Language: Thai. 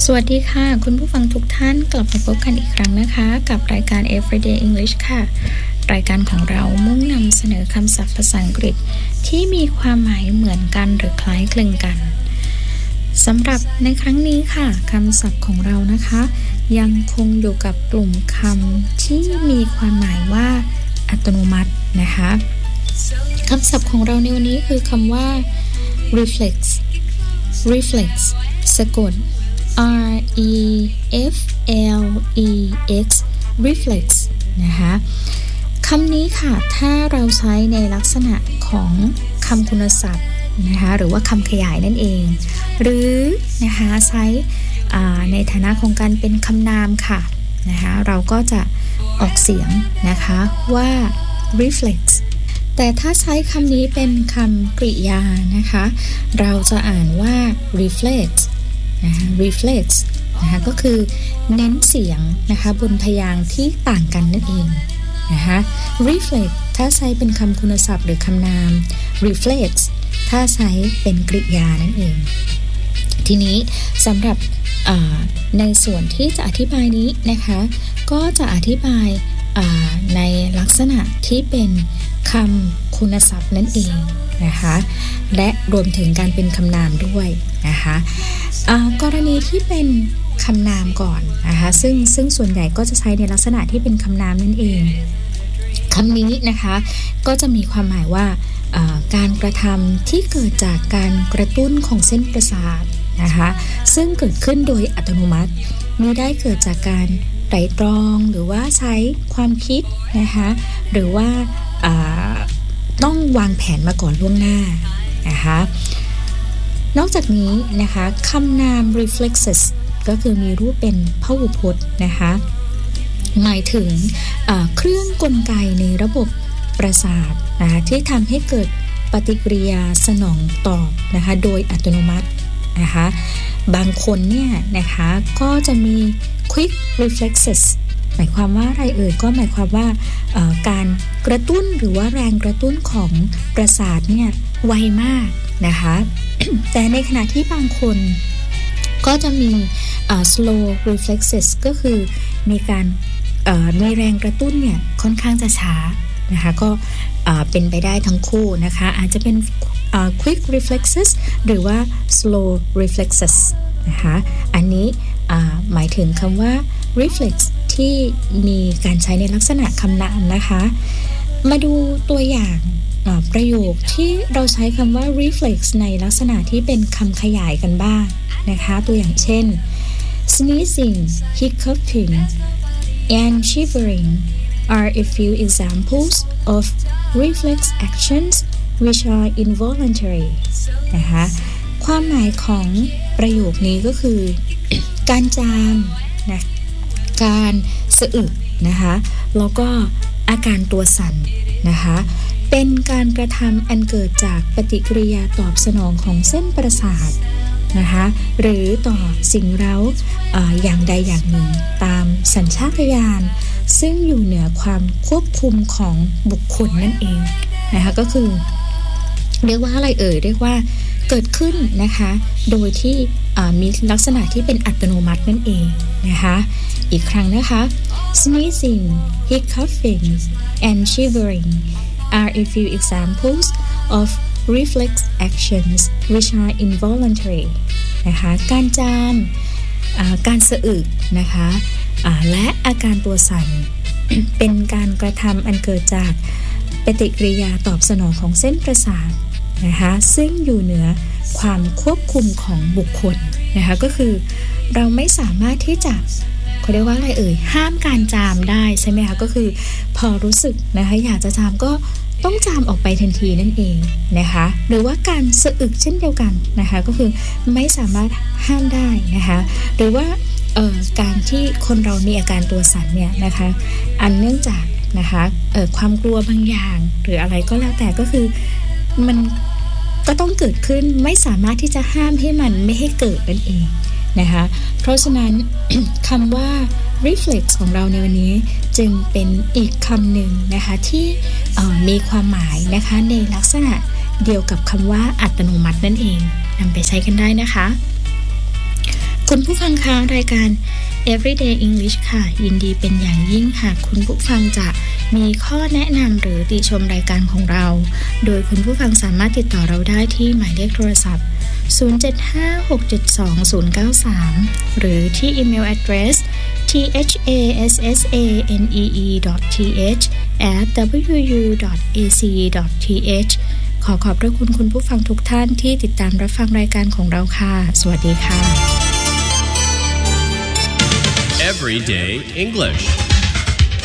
สวัสดีค่ะคุณผู้ฟังทุกท่านกลับมาพบกันอีกครั้งนะคะกับรายการ Everyday English ค่ะรายการของเรามุ่งนำเสนอคำศัพท์ภาษาอังกฤษที่มีความหมายเหมือนกันหรือคล้ายคลึงกันสำหรับในครั้งนี้ค่ะคำศัพท์ของเรานะคะยังคงอยู่กับกลุ่มคำที่มีความหมายว่าอัตโนมัตินะคะคำศัพท์ของเราในวันนี้คือคำว่า reflex สะกดreflex reflex นะคะคำนี้ค่ะถ้าเราใช้ในลักษณะของคำคุณศัพท์นะคะหรือว่าคำขยายนั่นเองหรือนะคะใช้ในฐานะของการเป็นคำนามค่ะนะคะเราก็จะออกเสียงนะคะว่า reflex แต่ถ้าใช้คำนี้เป็นคำกริยานะคะเราจะอ่านว่า reflex reflex นะคะก็คือเน้นเสียงนะคะบนพยางค์ที่ต่างกันนั่นเองนะคะ reflex ถ้าใช้เป็นคำคุณศัพท์หรือคำนาม reflex ถ้าใช้เป็นกริยานั่นเองทีนี้สำหรับในส่วนที่จะอธิบายนี้นะคะก็จะอธิบายในลักษณะที่เป็นคำคุณศัพท์นั่นเองนะคะและรวมถึงการเป็นคำนามด้วยนะคะกรณีที่เป็นคำนามก่อนนะคะซึ่งส่วนใหญ่ก็จะใช้ในลักษณะที่เป็นคำนามนั่นเองคำนี้นะคะก็จะมีความหมายว่าการกระทำที่เกิดจากการกระตุ้นของเส้นประสาทนะคะซึ่งเกิดขึ้นโดยอัตโนมัติมิได้เกิดจากการไตร่ตรองหรือว่าใช้ความคิดนะคะหรือว่าต้องวางแผนมาก่อนล่วงหน้านะคะนอกจากนี้นะคะคำนาม reflexes ก็คือมีรูปเป็นพหูพจน์นะคะหมายถึงเครื่องกลไกในระบบประสาทนะคะที่ทำให้เกิดปฏิกิริยาสนองตอบนะคะโดยอัตโนมัตินะคะบางคนเนี่ยนะคะก็จะมี quick reflexes หมายความว่าอะไรก็หมายความว่าการกระตุ้นหรือว่าแรงกระตุ้นของประสาทเนี่ยไวมากนะคะ แต่ในขณะที่บางคนก็จะมีslow reflexes ก็คือในการในแรงกระตุ้นเนี่ยค่อนข้างจะช้านะคะก็เป็นไปได้ทั้งคู่นะคะอาจจะเป็นquick reflexes หรือว่า slow reflexes นะคะอันนี้หมายถึงคำว่า reflex ที่มีการใช้ในลักษณะคำนามนะคะมาดูตัวอย่างประโยคที่เราใช้คำว่า reflex ในลักษณะที่เป็นคำขยายกันบ้างนะคะตัวอย่างเช่น sneezing hiccuping and shivering are a few examples of reflex actions which are involuntary นะคะความหมายของประโยคนี้ก็คือ การจามนะการสะอึกนะคะแล้วก็อาการตัวสั่นนะคะเป็นการกระทำอันเกิดจากปฏิกิริยาตอบสนองของเส้นประสาทนะคะหรือต่อสิ่งเร้าอย่างใดอย่างหนึ่งตามสัญชาตญาณซึ่งอยู่เหนือความควบคุมของบุคคลนั่นเองนะคะก็คือเรียกว่าอะไรเรียกว่าเกิดขึ้นนะคะโดยที่มีลักษณะที่เป็นอัตโนมัตินั่นเองนะคะอีกครั้งนะคะ sneezing hiccuping and shivering are a few examples of reflex actions which are involuntary นะคะการจามการสะอึกนะคะและอาการตัวสั่น เป็นการกระทำอันเกิดจากปฏิกิริยาตอบสนองของเส้นประสาทนะคะซึ่งอยู่เหนือความควบคุมของบุคคลนะคะก็คือเราไม่สามารถที่จะเขาเรียกว่าอะไรห้ามการจามได้ใช่ไหมคะก็คือพอรู้สึกนะคะอยากจะจามก็ต้องจามออกไปทันทีนั่นเองนะคะหรือว่าการสะอึกเช่นเดียวกันนะคะก็คือไม่สามารถห้ามได้นะคะหรือว่าการที่คนเรามีอาการตัวสั่นเนี่ยนะคะอันเนื่องจากนะคะความกลัวบางอย่างหรืออะไรก็แล้วแต่ก็คือมันก็ต้องเกิดขึ้นไม่สามารถที่จะห้ามให้มันไม่ให้เกิดนั่นเองนะคะเพราะฉะนั้น คำว่า reflex ของเราในวันนี้จึงเป็นอีกคำหนึ่งนะคะที่มีความหมายนะคะในลักษณะเดียวกับคำว่าอัตโนมัตินั่นเองนำไปใช้กันได้นะคะคุณผู้ฟังคะรายการ Everyday English ค่ะยินดีเป็นอย่างยิ่งหากคุณผู้ฟังจะมีข้อแนะนำหรือติชมรายการของเราโดยคุณผู้ฟังสามารถติดต่อเราได้ที่หมายเลขโทรศัพท์075-672-093 หรือที่อีเมล address thassanee@wu.ac.th ขอบพระคุณคุณผู้ฟังทุกท่านที่ติดตามรับฟังรายการของเราค่ะสวัสดีค่ะ Everyday English